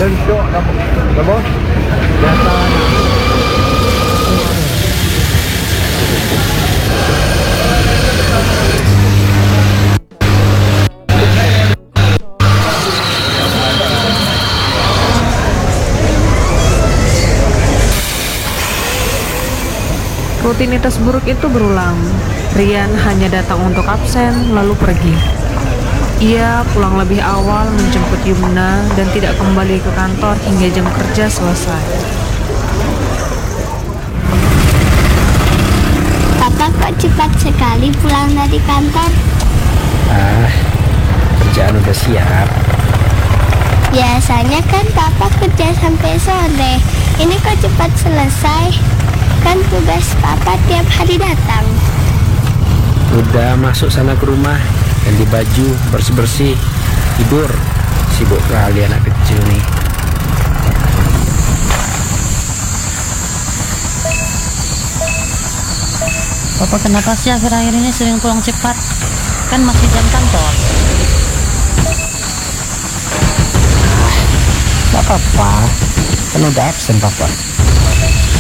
Lensok apa? Biasa. Rutinitas buruk itu berulang. Rian hanya datang untuk absen, lalu pergi. Ia pulang lebih awal menjemput Yumna dan tidak kembali ke kantor hingga jam kerja selesai. Papa kok cepat sekali pulang dari kantor? Kerjaan udah siap. Biasanya kan Papa kerja sampai sore. Ini kok cepat selesai? Kan tugas Papa tiap hari datang. Udah masuk sana ke rumah, ganti baju, bersih-bersih, tidur. Sibuk kali anak kecil nih. Papa kenapa sih akhir-akhir ini sering pulang cepat? Kan masih jam kantor. Gak apa-apa, kan udah absen papa.